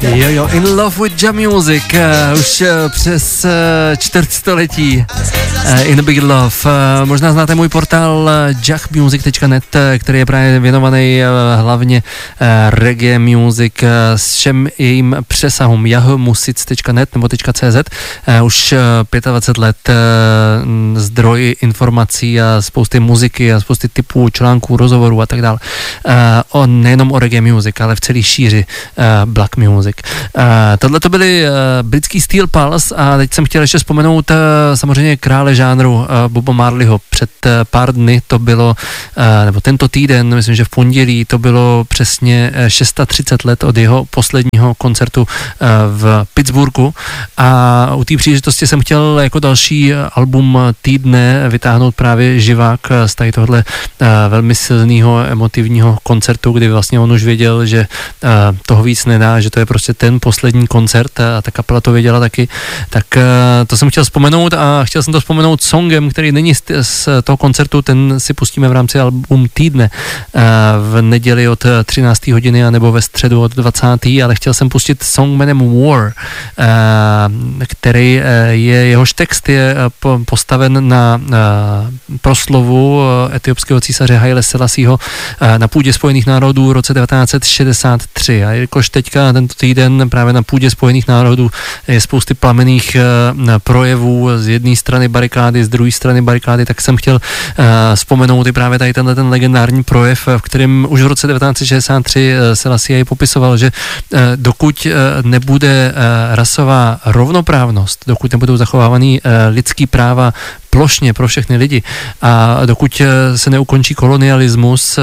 Jo, In Love with Jam Music, už přes čtvrtstoletí. In a Big Love. Možná znáte můj portál jackmusic.net, který je právě věnovaný hlavně reggae music s všem jejím přesahům. yahoomusic.net nebo .cz. Už 25 let zdroj informací a spousty muziky a spousty typů článků, rozhovorů a tak dále. Nejenom o reggae music, ale v celé šíři black music. Tohle to byly britský Steel Pulse a teď jsem chtěl ještě vzpomenout samozřejmě krále žánru Boba Marleyho. Před pár dny to bylo, nebo tento týden, myslím, že v pondělí to bylo přesně 630 let od jeho posledního koncertu v Pittsburghu a u té příležitosti jsem chtěl jako další album týdne vytáhnout právě živák z tady tohle velmi silného emotivního koncertu, kdy vlastně on už věděl, že toho víc nedá, že to je prostě ten poslední koncert a ta kapela to věděla taky, tak to jsem chtěl vzpomenout a chtěl jsem to vzpomenout songem, který není z toho koncertu, ten si pustíme v rámci album týdne v neděli od 13. hodiny a nebo ve středu od 20. ale chtěl jsem pustit song jménem War, který jehož text je postaven na proslovu etiopského císaře Haile Selassieho na půdě Spojených národů v roce 1963 a jakož teďka tento týden právě na půdě Spojených národů je spousty plamenných projevů z jedné strany barikády, z druhé strany barikády, tak jsem chtěl vzpomenout i právě tady ten legendární projev, v kterém už v roce 1963 Selassie popisoval, že dokud nebude rasová rovnoprávnost, dokud nebudou zachovávaný lidský práva plošně pro všechny lidi a dokud se neukončí kolonialismus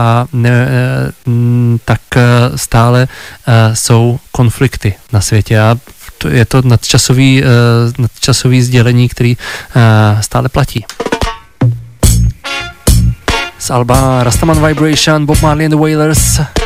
tak stále jsou konflikty na světě a je to nadčasový sdělení, který stále platí. Z alba Rastaman Vibration, Bob Marley and the Wailers.